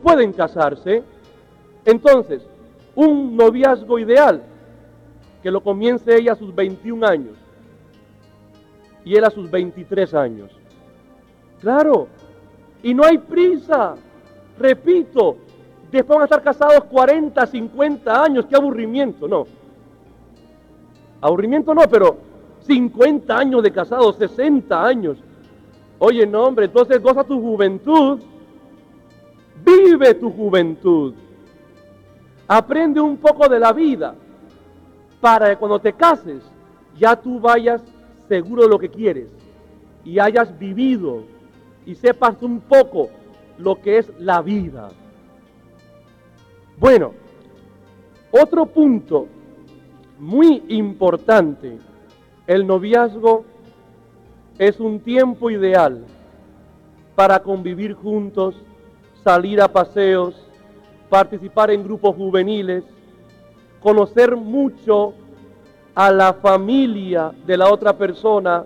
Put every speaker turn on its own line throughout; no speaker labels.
pueden casarse. Entonces, un noviazgo ideal, que lo comience ella a sus 21 años y él a sus 23 años. Claro, y no hay prisa. Repito, después van a estar casados 40, 50 años, qué aburrimiento, no. Aburrimiento no, pero 50 años de casados, 60 años. Oye, no, hombre, entonces goza tu juventud, vive tu juventud, aprende un poco de la vida, para que cuando te cases, ya tú vayas seguro de lo que quieres, y hayas vivido, y sepas un poco lo que es la vida. Bueno, otro punto muy importante, el noviazgo es un tiempo ideal para convivir juntos, salir a paseos, participar en grupos juveniles, conocer mucho a la familia de la otra persona,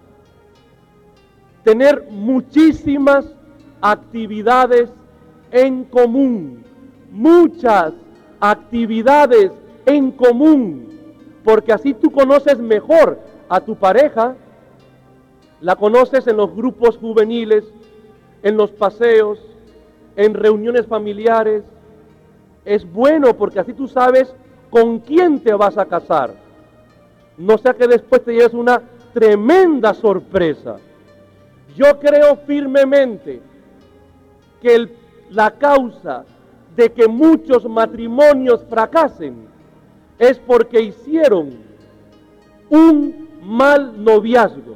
tener muchísimas actividades en común, muchas actividades en común, porque así tú conoces mejor a tu pareja, la conoces en los grupos juveniles, en los paseos, en reuniones familiares. Es bueno porque así tú sabes con quién te vas a casar. No sea que después te lleves una tremenda sorpresa. Yo creo firmemente que la causa de que muchos matrimonios fracasen es porque hicieron un mal noviazgo.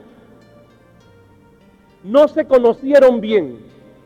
No se conocieron bien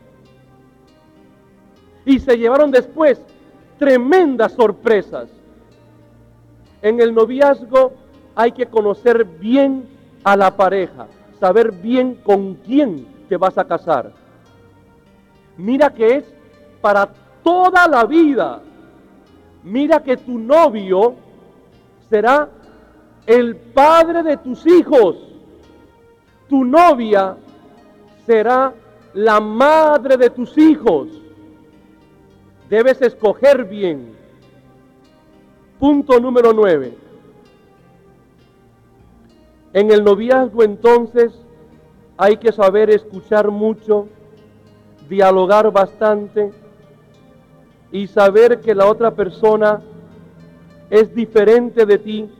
y se llevaron después tremendas sorpresas. En el noviazgo hay que conocer bien a la pareja, saber bien con quién te vas a casar. Mira que es para toda la vida. Mira que tu novio será el padre de tus hijos. Tu novia será la madre de tus hijos. Debes escoger bien. Punto número 9. En el noviazgo entonces hay que saber escuchar mucho, dialogar bastante y saber que la otra persona es diferente de ti,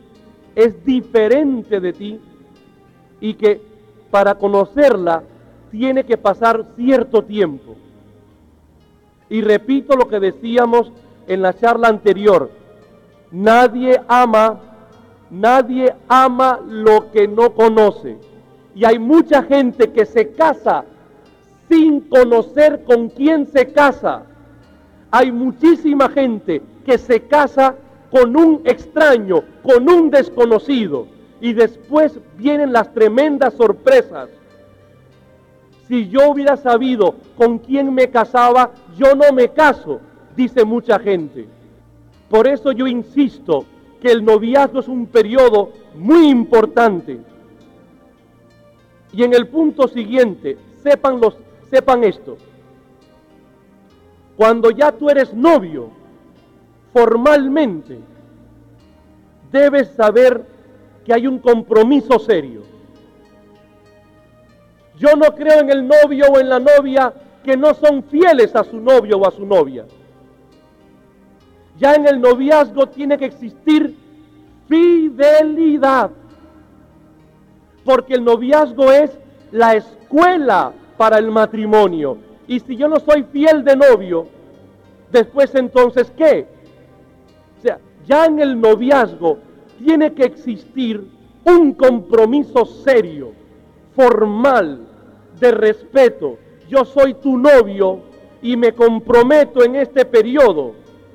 y que para conocerla tiene que pasar cierto tiempo. Y repito lo que decíamos en la charla anterior, nadie ama lo que no conoce. Y hay mucha gente que se casa sin conocer con quién se casa. Hay muchísima gente que se casa con un extraño, con un desconocido, y después vienen las tremendas sorpresas. Si yo hubiera sabido con quién me casaba, yo no me caso, dice mucha gente. Por eso yo insisto que el noviazgo es un periodo muy importante. Y en el punto siguiente, sepan esto. Cuando ya tú eres novio, formalmente, debes saber que hay un compromiso serio. Yo no creo en el novio o en la novia que no son fieles a su novio o a su novia. Ya en el noviazgo tiene que existir fidelidad, porque el noviazgo es la escuela para el matrimonio. Y si yo no soy fiel de novio, después entonces, ¿qué? O sea, ya en el noviazgo tiene que existir un compromiso serio, formal, de respeto. Yo soy tu novio y me comprometo en este periodo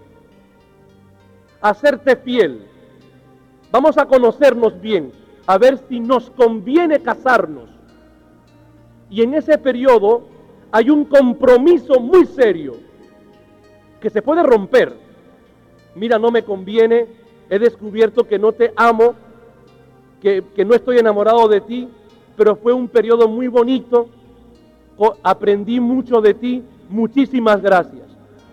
a serte fiel. Vamos a conocernos bien, a ver si nos conviene casarnos. Y en ese periodo hay un compromiso muy serio que se puede romper. Mira, no me conviene, he descubierto que no te amo, que no estoy enamorado de ti, pero fue un periodo muy bonito, aprendí mucho de ti, muchísimas gracias.